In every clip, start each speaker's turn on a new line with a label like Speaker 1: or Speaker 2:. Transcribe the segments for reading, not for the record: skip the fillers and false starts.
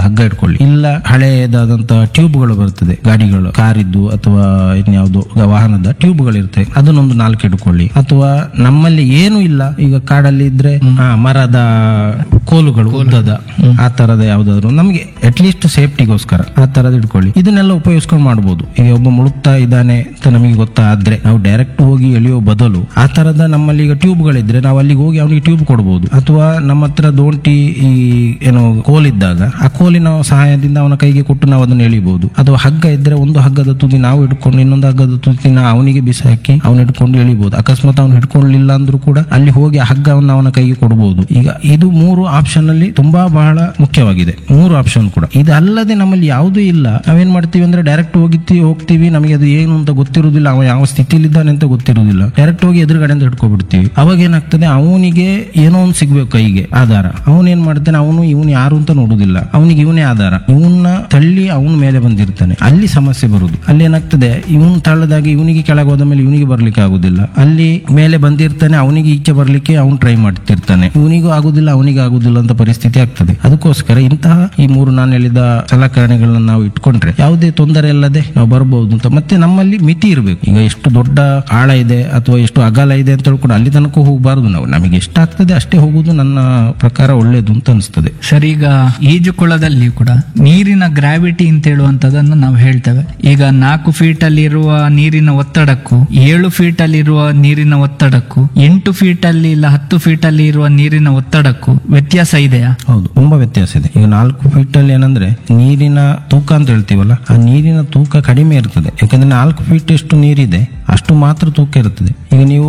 Speaker 1: ಹಗ್ಗ ಇಟ್ಕೊಳ್ಳಿ, ಇಲ್ಲ ಹಳೆಯದಾದಂತಹ ಟ್ಯೂಬ್ಗಳು ಬರ್ತದೆ, ಗಾಡಿಗಳು ಕಾರಿದ್ದು ಅಥವಾ ಇನ್ಯಾವುದೋ ವಾಹನದ ಟ್ಯೂಬ್ಗಳು ಇರ್ತವೆ, ಅದನ್ನೊಂದು 4 ಇಟ್ಕೊಳ್ಳಿ. ಅಥವಾ ನಮ್ಮಲ್ಲಿ ಏನು ಇಲ್ಲ, ಈಗ ಕಾಡಲ್ಲಿ ಇದ್ರೆ ಮರದ ಕೋಲುಗಳು ಉದ್ದದ ಆ ತರದ ಯಾವ್ದಾದ್ರು ನಮ್ಗೆ ಅಟ್ಲೀಸ್ಟ್ ಸೇಫ್ಟಿಗೋಸ್ಕರ ಆ ತರದ ಇಟ್ಕೊಳ್ಳಿ. ಇದನ್ನೆಲ್ಲ ಉಪಯೋಗಿಸ್ಕೊಂಡು ಮಾಡಬಹುದು. ಈಗ ಒಬ್ಬ ಮುಳುಗ್ತಾ ಇದ್ದಾನೆ ಅಂತ ನಮಗೆ ಗೊತ್ತಾದ್ರೆ ನಾವು ಡೈರೆಕ್ಟ್ ಹೋಗಿ ಎಳೆಯೋ ಬದಲು ಆ ತರದ ನಮ್ಮಲ್ಲಿ ಈಗ ಟ್ಯೂಬ್ಗಳಿದ್ರೆ ನಾವು ಅಲ್ಲಿಗೆ ಹೋಗಿ ಅವನಿಗೆ ಟ್ಯೂಬ್ ಕೊಡಬಹುದು. ಅಥವಾ ನಮ್ಮ ಹತ್ರ ದೋಂಟಿ ಈ ಏನೋ ಕೋಲಿದ್ದಾಗ ಆ ಕೋಲಿನ ಸಹಾಯದಿಂದ ಅವನ ಕೈಗೆ ಕೊಟ್ಟು ನಾವು ಅದನ್ನ ಎಳಿಬಹುದು. ಅಥವಾ ಹಗ್ಗ ಇದ್ರೆ ಒಂದು ಹಗ್ಗದ ತುದಿ ನಾವು ಇಟ್ಕೊಂಡು ಇನ್ನೊಂದು ಹಗ್ಗದ ತುದಿನ ಅವನಿಗೆ ಬಿಸಾಕಿ ಅವನು ಹಿಡ್ಕೊಂಡು ಎಳಿಬಹುದು. ಅಕಸ್ಮಾತ್ ಅವನು ಹಿಡ್ಕೊಳ್ಳಿಲ್ಲ ಅಂದ್ರೂ ಕೂಡ ಅಲ್ಲಿ ಹೋಗಿ ಆ ಹಗ್ಗವನ್ನು ಅವನ ಕೈಗೆ ಕೊಡಬಹುದು. ಈಗ ಇದು 3 ಆಪ್ಷನ್ ಅಲ್ಲಿ ತುಂಬಾ ಬಹಳ ಮುಖ್ಯವಾಗಿದೆ. 3 ಆಪ್ಷನ್ ಕೂಡ ಇದಲ್ಲದೆ ನಮ್ಮಲ್ಲಿ ಯಾವುದೂ ಇಲ್ಲ. ನಾವೇನ್ ಮಾಡ್ತೀವಿ ಅಂದ್ರೆ ಡೈರೆಕ್ಟ್ ಹೋಗ್ತೀವಿ, ನಮಗೆ ಅದು ಏನು ಅಂತ ಗೊತ್ತಿರುವುದಿಲ್ಲ, ಅವ ಯಾವ ಸ್ಥಿತಿಲಿದ್ದಾನೆ ಅಂತ ಗೊತ್ತಿರುವುದಿಲ್ಲ, ಡೈರೆಕ್ಟ್ ಹೋಗಿ ಎದುರುಗಡೆಯಿಂದ ಹಿಡ್ಕೊಬಿಡ್ತೀವಿ. ಅವಾಗ ಏನಾಗ್ತದೆ, ಅವನಿಗೆ ಏನೋ ಒಂದು ಸಿಗ್ಬೇಕು ಕೈಗೆ ಆಧಾರ. ಅವನೇನ್ ಮಾಡ್ತಾನೆ, ಇವನು ಯಾರು ಅಂತ ನೋಡುದಿಲ್ಲ, ಅವನಿಗೆ ಇವನೇ ಆಧಾರ. ಇವನ್ನ ತಳ್ಳಿ ಅವನ ಮೇಲೆ ಬಂದಿರ್ತಾನೆ, ಅಲ್ಲಿ ಸಮಸ್ಯೆ ಬರುದು. ಅಲ್ಲಿ ಏನಾಗ್ತದೆ, ಇವನ್ ತಳ್ಳದಾಗಿ ಇವನಿಗೆ ಕೆಳಗೆ ಹೋದ ಮೇಲೆ ಇವನಿಗೆ ಬರ್ಲಿಕ್ಕೆ ಆಗುದಿಲ್ಲ, ಅಲ್ಲಿ ಮೇಲೆ ಬಂದಿರ್ತಾನೆ, ಅವನಿಗೆ ಈಚೆ ಬರ್ಲಿಕ್ಕೆ ಅವನು ಟ್ರೈ ಮಾಡ್ತಿರ್ತಾನೆ, ಇವನಿಗೂ ಆಗುದಿಲ್ಲ ಅವನಿಗೆ ಆಗುದಿಲ್ಲ ಅಂತ ಪರಿಸ್ಥಿತಿ ಆಗ್ತದೆ. ಅದಕ್ಕೋಸ್ಕರ ಇಂತಹ ಈ 3 ನಾನು ಹೇಳಿದ ಸಲಕರಣೆಗಳನ್ನ ನಾವು ಇಟ್ಕೊಂಡ್ರೆ ಯಾವುದೇ ತೊಂದರೆ ಇಲ್ಲದೆ ನಾವು ಬರಬಹುದು ಅಂತ. ಮತ್ತೆ ನಮ್ಮಲ್ಲಿ ಮಿತಿ ಇರಬೇಕು. ಈಗ ಎಷ್ಟು ದೊಡ್ಡ ಆಳ ಇದೆ ಅಥವಾ ಎಷ್ಟು ಅಗಲ ಇದೆ ಅಂತ ಹೇಳ್ಕೊಂಡು ಅಲ್ಲಿ ತನಕ ಹೋಗಬಾರದು. ನಾವು ನಮಗೆ ಎಷ್ಟಾಗ್ತದೆ ಅಷ್ಟೇ ಹೋಗುದು ನನ್ನ ಪ್ರಕಾರ ಒಳ್ಳೇದು ಅಂತ ಅನಿಸ್ತದೆ.
Speaker 2: ಸರ್, ಈಗ ಈಜುಕೊಳದಲ್ಲಿ ಕೂಡ ನೀರಿನ ಗ್ರಾವಿಟಿ ಅಂತ ಹೇಳುವಂತದನ್ನು ನಾವು ಹೇಳ್ತೇವೆ. ಈಗ 4 ಫೀಟ್ ಅಲ್ಲಿರುವ ನೀರಿನ ಒತ್ತಡಕ್ಕೂ 7 ಫೀಟ್ ಅಲ್ಲಿರುವ ನೀರಿನ ಒತ್ತಡಕ್ಕೂ 8 ಫೀಟ್ ಅಲ್ಲಿ ಇಲ್ಲ 10 ಫೀಟ್ ಅಲ್ಲಿ ಇರುವ ನೀರಿನ ಒತ್ತಡಕ್ಕೂ ವ್ಯತ್ಯಾಸ ಇದೆಯಾ?
Speaker 1: ಹೌದು, ತುಂಬಾ ವ್ಯತ್ಯಾಸ ಇದೆ. ಈಗ 4 ಫೀಟ್ ಅಲ್ಲಿ ಏನಂದ್ರೆ ನೀರಿನ ತೂಕ ಅಂತ ಹೇಳ್ತೀವಲ್ಲ, ಆ ನೀರಿನ ತೂಕ ಕಡಿಮೆ ಇರ್ತದೆ. ಯಾಕಂದ್ರೆ 4 ಫೀಟ್ ಎಷ್ಟು ನೀರಿದೆ ಅಷ್ಟು ಮಾತ್ರ ತೂಕ ಇರ್ತದೆ. ಈಗ ನೀವು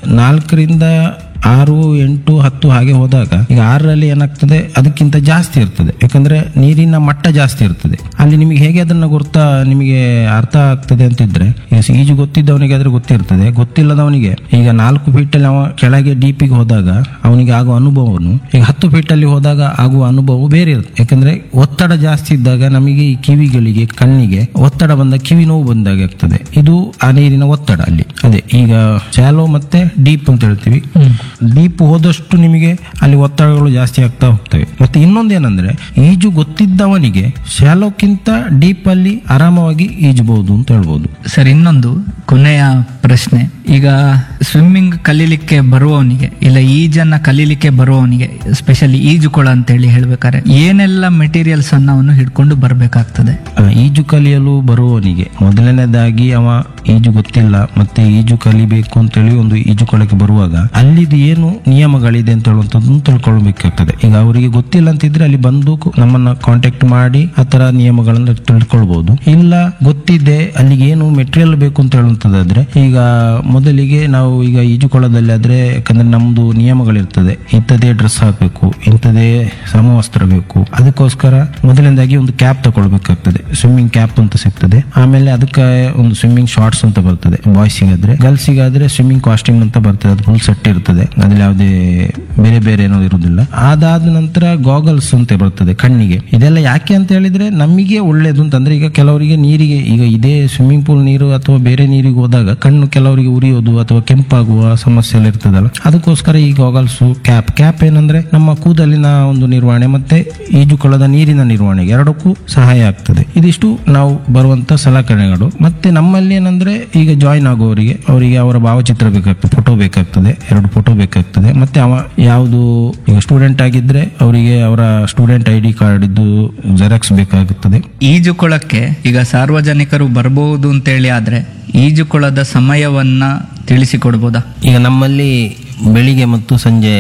Speaker 1: 4ರಿಂದ 6, 8, 10 ಹಾಗೆ ಹೋದಾಗ ಈಗ 6ರಲ್ಲಿ ಏನಾಗ್ತದೆ, ಅದಕ್ಕಿಂತ ಜಾಸ್ತಿ ಇರ್ತದೆ. ಯಾಕಂದ್ರೆ ನೀರಿನ ಮಟ್ಟ ಜಾಸ್ತಿ ಇರ್ತದೆ. ಅಲ್ಲಿ ನಿಮಗೆ ಹೇಗೆ ಅದನ್ನ ನಿಮಗೆ ಅರ್ಥ ಆಗ್ತದೆ ಅಂತಿದ್ರೆ, ಈಜು ಗೊತ್ತಿದ್ದವನಿಗೆ ಆದ್ರೆ ಗೊತ್ತಿರ್ತದೆ, ಗೊತ್ತಿಲ್ಲದವನಿಗೆ ಈಗ 4 ಫೀಟ್ ಅಲ್ಲಿ ಅವ ಕೆಳಗೆ ಡೀಪಿಗೆ ಹೋದಾಗ ಅವನಿಗೆ ಆಗುವ ಅನುಭವನು ಈಗ 10 ಫೀಟ್ ಅಲ್ಲಿ ಹೋದಾಗ ಆಗುವ ಅನುಭವ ಬೇರೆ ಇರುತ್ತೆ. ಯಾಕಂದ್ರೆ ಒತ್ತಡ ಜಾಸ್ತಿ ಇದ್ದಾಗ ನಮಗೆ ಈ ಕಿವಿಗಳಿಗೆ ಕಣ್ಣಿಗೆ ಒತ್ತಡ ಬಂದ ಕಿವಿ ನೋವು ಬಂದಾಗ ಆಗ್ತದೆ. ಇದು ಆ ನೀರಿನ ಒತ್ತಡ ಅಲ್ಲಿ. ಅದೇ ಈಗ ಶಾಲೋ ಮತ್ತೆ ಡೀಪ್ ಅಂತ ಹೇಳ್ತೀವಿ. ಡೀಪ್ ಹೋದಷ್ಟು ನಿಮಗೆ ಅಲ್ಲಿ ಒತ್ತಡಗಳು ಜಾಸ್ತಿ ಆಗ್ತಾ ಹೋಗ್ತವೆ. ಮತ್ತೆ ಇನ್ನೊಂದೇನಂದ್ರೆ, ಈಜು ಗೊತ್ತಿದ್ದವನಿಗೆ ಶಾಲೋಕ್ಕಿಂತ ಡೀಪ್ ಅಲ್ಲಿ ಆರಾಮವಾಗಿ ಈಜಬಹುದು ಅಂತ ಹೇಳ್ಬೋದು.
Speaker 2: ಸರ್, ಇನ್ನೊಂದು ಕೊನೆಯ ಪ್ರಶ್ನೆ. ಈಗ ಸ್ವಿಮ್ಮಿಂಗ್ ಕಲೀಲಿಕ್ಕೆ ಬರುವವನಿಗೆ ಇಲ್ಲ ಈಜನ್ನ ಕಲೀಲಿಕ್ಕೆ ಬರುವವನಿಗೆ, ಸ್ಪೆಷಲಿ ಈಜುಕೊಳ ಅಂತ ಹೇಳಿ ಹೇಳ್ಬೇಕಾದ್ರೆ ಏನೆಲ್ಲ ಮೆಟೀರಿಯಲ್ಸ್ ಅನ್ನ ಅವನು ಹಿಡ್ಕೊಂಡು ಬರ್ಬೇಕಾಗ್ತದೆ?
Speaker 1: ಈಜು ಕಲಿಯಲು ಬರುವವನಿಗೆ ಮೊದಲನೇದಾಗಿ ಅವ ಈಜು ಗೊತ್ತಿಲ್ಲ ಮತ್ತೆ ಈಜು ಕಲಿಬೇಕು ಅಂತೇಳಿ ಒಂದು ಈಜುಕೊಳಕ್ಕೆ ಬರುವಾಗ ಅಲ್ಲಿದು ಏನು ನಿಯಮಗಳಿದೆ ಅಂತ ಹೇಳುವಂತದ್ದನ್ನು ತಿಳ್ಕೊಳ್ಬೇಕಾಗ್ತದೆ. ಈಗ ಅವರಿಗೆ ಗೊತ್ತಿಲ್ಲ ಅಂತಿದ್ರೆ ಅಲ್ಲಿ ಬಂದು ನಮ್ಮನ್ನ ಕಾಂಟ್ಯಾಕ್ಟ್ ಮಾಡಿ ಆತರ ನಿಯಮಗಳನ್ನ ತಿಳ್ಕೊಳ್ಬಹುದು. ಇಲ್ಲ ಗೊತ್ತಿದೆ ಅಲ್ಲಿಗೆ ಏನು ಮೆಟೀರಿಯಲ್ ಬೇಕು ಅಂತ ಹೇಳುವಂತದ್ದಾದ್ರೆ, ಈಗ ಮೊದಲಿಗೆ ನಾವು ಈಗ ಈಜುಕೊಳದಲ್ಲಿ ಆದ್ರೆ ಯಾಕಂದ್ರೆ ನಮ್ದು ನಿಯಮಗಳಿರ್ತದೆ, ಇಂಥದೇ ಡ್ರೆಸ್ ಹಾಕ್ಬೇಕು, ಇಂಥದೇ ಸಮವಸ್ತ್ರ ಬೇಕು. ಅದಕ್ಕೋಸ್ಕರ ಮೊದಲನೇದಾಗಿ ಒಂದು ಕ್ಯಾಪ್ ತಗೊಳ್ಬೇಕಾಗ್ತದೆ, ಸ್ವಿಮ್ಮಿಂಗ್ ಕ್ಯಾಪ್ ಅಂತ ಸಿಗ್ತದೆ. ಆಮೇಲೆ ಅದಕ್ಕೆ ಒಂದು ಸ್ವಿಮ್ಮಿಂಗ್ ಶಾರ್ಟ್ಸ್ ಅಂತ ಬರ್ತದೆ ಬಾಯ್ಸಿಗಾದ್ರೆ. ಗರ್ಲ್ಸಿಗಾದ್ರೆ ಸ್ವಿಮ್ಮಿಂಗ್ ಕಾಸ್ಟ್ಯೂಮ್ ಅಂತ ಬರ್ತದೆ, ಅದು ಫುಲ್ ಸೆಟ್ ಇರ್ತದೆ, ಅದ್ರಲ್ಲಿ ಯಾವುದೇ ಬೇರೆ ಬೇರೆ ಏನೋ ಇರುವುದಿಲ್ಲ. ಅದಾದ ನಂತರ ಗಾಗಲ್ಸ್ ಅಂತ ಬರ್ತದೆ ಕಣ್ಣಿಗೆ. ಇದೆಲ್ಲ ಯಾಕೆ ಅಂತ ಹೇಳಿದ್ರೆ ನಮಗೆ ಒಳ್ಳೇದು ಅಂತಂದ್ರೆ, ಈಗ ಕೆಲವರಿಗೆ ನೀರಿಗೆ ಈಗ ಇದೇ ಸ್ವಿಮ್ಮಿಂಗ್ ಪೂಲ್ ನೀರು ಅಥವಾ ಬೇರೆ ನೀರಿಗೆ ಹೋದಾಗ ಕಣ್ಣು ಕೆಲವರಿಗೆ ಉರಿಯೋದು ಅಥವಾ ಕೆಂಪಾಗುವ ಸಮಸ್ಯೆ ಎಲ್ಲ ಇರ್ತದಲ್ಲ, ಅದಕ್ಕೋಸ್ಕರ ಈ ಗಾಗಲ್ಸ್ ಕ್ಯಾಪ್ ಏನಂದ್ರೆ ನಮ್ಮ ಕೂದಲಿನ ಒಂದು ನಿರ್ವಹಣೆ ಮತ್ತೆ ಈಜುಕೊಳದ ನೀರಿನ ನಿರ್ವಹಣೆಗೆ ಎರಡಕ್ಕೂ ಸಹಾಯ ಆಗ್ತದೆ. ಇದಿಷ್ಟು ನಾವು ಬರುವಂತ ಸಲಕರಣೆಗಳು. ಮತ್ತೆ ನಮ್ಮಲ್ಲಿ ಏನಂದ್ರೆ ಈಗ ಜಾಯಿನ್ ಆಗುವವರಿಗೆ ಅವರಿಗೆ ಅವರ ಭಾವಚಿತ್ರ ಬೇಕಾಗ್ತದೆ, ಫೋಟೋ ಬೇಕಾಗ್ತದೆ, 2 ಫೋಟೋ ಬೇಕಾಗ್ತದೆ. ಮತ್ತೆ ಅವ ಯಾವುದು ಈಗ ಸ್ಟೂಡೆಂಟ್ ಆಗಿದ್ರೆ ಅವರಿಗೆ ಅವರ ಸ್ಟೂಡೆಂಟ್ ID ಕಾರ್ಡ್ ಇದ್ದು ಜೆರಾಕ್ಸ್ ಬೇಕಾಗುತ್ತದೆ.
Speaker 2: ಈಜುಕೊಳಕ್ಕೆ ಈಗ ಸಾರ್ವಜನಿಕರು ಬರಬಹುದು ಅಂತೇಳಿ ಆದ್ರೆ ಈಜುಕೊಳದ ಸಮಯವನ್ನ ತಿಳಿಸಿಕೊಡ್ಬೋದಾ?
Speaker 1: ಈಗ ನಮ್ಮಲ್ಲಿ ಬೆಳಿಗ್ಗೆ ಮತ್ತು ಸಂಜೆ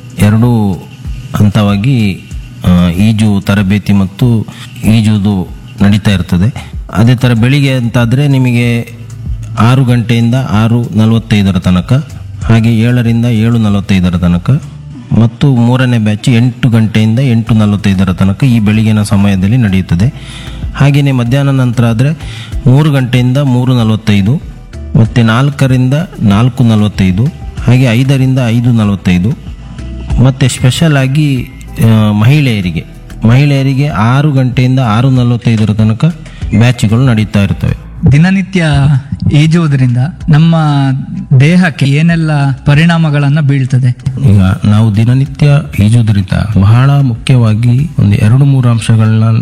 Speaker 1: 2 ಹಂತವಾಗಿ ಈಜು ತರಬೇತಿ ಮತ್ತು ಈಜುವುದು ನಡೀತಾ ಇರ್ತದೆ. ಅದೇ ಥರ ಬೆಳಿಗ್ಗೆ ಅಂತಾದರೆ ನಿಮಗೆ 6 ಗಂಟೆಯಿಂದ 6:45 ತನಕ, ಹಾಗೆ 7ರಿಂದ 7:45 ತನಕ, ಮತ್ತು 3ನೇ ಬ್ಯಾಚ್ 8 ಗಂಟೆಯಿಂದ 8:45 ತನಕ ಈ ಬೆಳಗಿನ ಸಮಯದಲ್ಲಿ ನಡೆಯುತ್ತದೆ. ಹಾಗೆಯೇ ಮಧ್ಯಾಹ್ನ ನಂತರ ಆದರೆ 3 ಗಂಟೆಯಿಂದ 3:45, ಮತ್ತು 4ರಿಂದ 4:45, ಹಾಗೆ 5ರಿಂದ 5:45, ಮತ್ತು ಸ್ಪೆಷಲ್ ಆಗಿ ಮಹಿಳೆಯರಿಗೆ 6 ಗಂಟೆಯಿಂದ 6:45 ತನಕ ಬ್ಯಾಚ್ಗಳು ನಡೀತಾ ಇರ್ತವೆ.
Speaker 2: ದಿನನಿತ್ಯ ಈಜುವುದರಿಂದ ನಮ್ಮ ದೇಹಕ್ಕೆ ಏನೆಲ್ಲ ಪರಿಣಾಮಗಳನ್ನ ಬೀಳ್ತದೆ?
Speaker 1: ಈಗ ನಾವು ದಿನನಿತ್ಯ ಈಜುವುದರಿಂದ ಬಹಳ ಮುಖ್ಯವಾಗಿ ಒಂದು 2-3 ಅಂಶಗಳನ್ನ